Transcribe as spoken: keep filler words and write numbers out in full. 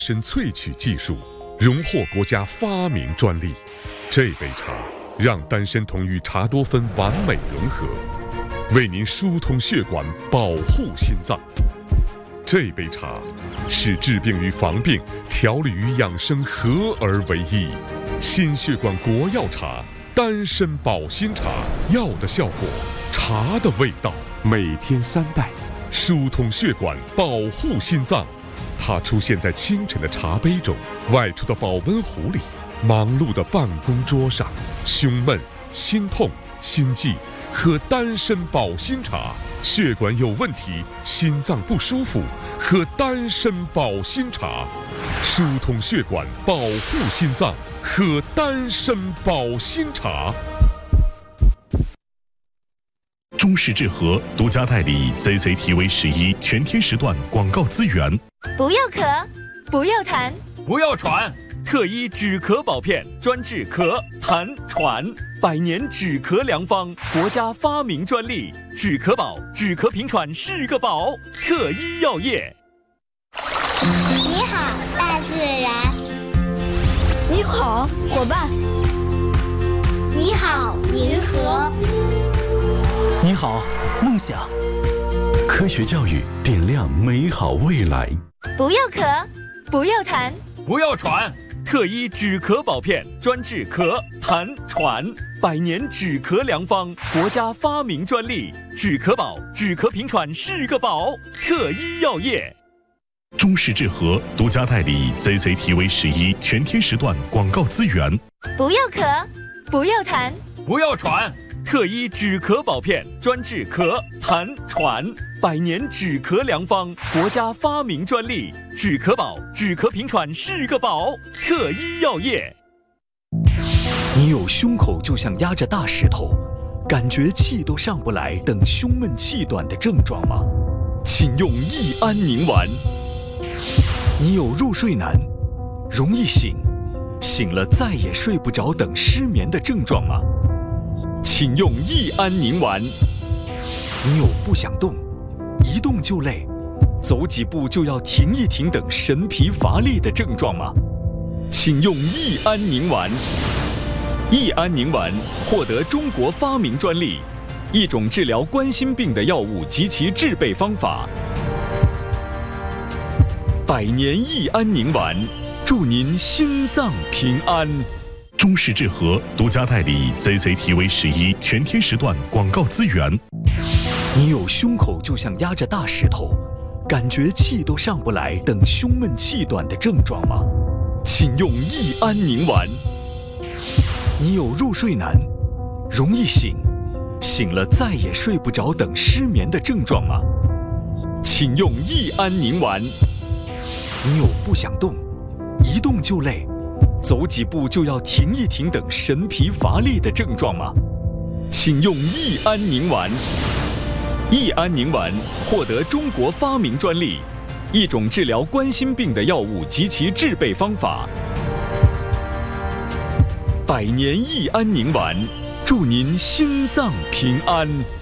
参萃取技术荣获国家发明专利。这杯茶让丹参酮与茶多酚完美融合，为您疏通血管，保护心脏。这杯茶是治病与防病、调理与养生合而为一。心血管国药茶，丹参保心茶，药的效果，茶的味道。每天三袋，疏通血管，保护心脏。它出现在清晨的茶杯中，外出的保温壶里，忙碌的办公桌上。胸闷、心痛、心悸，喝丹参保心茶；血管有问题，心脏不舒服，喝丹参保心茶。疏通血管，保护心脏，喝丹参保心茶。 中式治和独家代理 Z Z T V 十一全天时段广告资源。 不要咳，不要痰， 不要喘，特医止咳保片专治咳、痰、喘，百年止咳良方，国家发明专利，止咳宝，止咳平喘是个宝。特医药业。 你好，大自然。 你好，伙伴。 你好，银河。 你好，梦想。 科学教育点亮美好未来。 不要咳，不要痰， 不要喘，特医止咳保片专治咳、痰、喘，百年止咳良方，国家发明专利，止咳宝，止咳平喘是个宝。特医药业。 中式治和独家代理 Z Z T V 十一全天时段广告资源。 不要咳，不要痰， 不要喘，特医止咳保片专治咳、痰、喘，百年止咳良方，国家发明专利，止咳宝，止咳平喘是个宝。特医药业。 你有胸口就像压着大石头，感觉气都上不来等胸闷气短的症状吗？请用益安宁丸。你有入睡难，容易醒，醒了再也睡不着等失眠的症状吗？请用益安宁丸。你有不想动，一动就累，走几步就要停一停等神疲乏力的症状吗？请用益安宁丸。益安宁丸获得中国发明专利，一种治疗冠心病的药物及其制备方法。百年益安宁丸，祝您心脏平安。 中式治和独家代理 Z Z T V 十一全天时段广告资源。 你有胸口就像压着大石头，感觉气都上不来等胸闷气短的症状吗？请用益安宁丸。你有入睡难，容易醒，醒了再也睡不着等失眠的症状吗？请用益安宁丸。你有不想动，一动就累，走几步就要停一停等神疲乏力的症状吗？请用益安宁丸。益安宁丸获得中国发明专利，一种治疗冠心病的药物及其制备方法。百年益安宁丸，祝您心脏平安。